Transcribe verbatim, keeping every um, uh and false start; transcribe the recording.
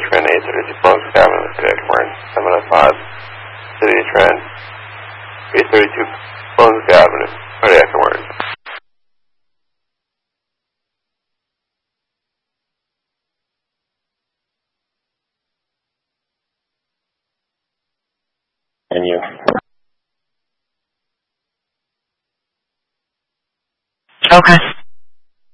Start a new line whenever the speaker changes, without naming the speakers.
Trend eight thirty-two Brunswick Avenue, Cardiac Emergency, seven oh five, City Trend, eight thirty-two Brunswick Avenue, Cardiac Emergency.
And you.
Okay.